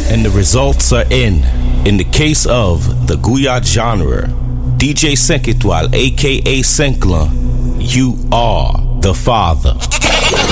And the results are in. In the case of the Guyat genre, DJ 5 Étoiles aka Senklan, you are the father.